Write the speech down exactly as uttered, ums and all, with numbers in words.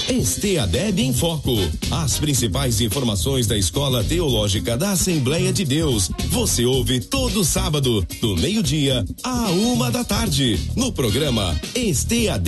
Esteadeb em Foco. As principais informações da Escola Teológica da Assembleia de Deus. Você ouve todo sábado, do meio-dia à uma da tarde, no programa Esteadeb.